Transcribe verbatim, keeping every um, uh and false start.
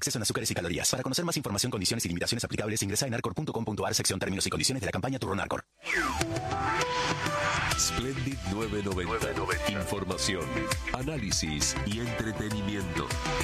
exceso en azúcares y calorías. Para conocer más información, condiciones y limitaciones aplicables, ingresa en arcor punto com punto ar, sección términos y condiciones de la campaña Turrón Arcor. Splendid novecientos noventa. Información, análisis y entretenimiento.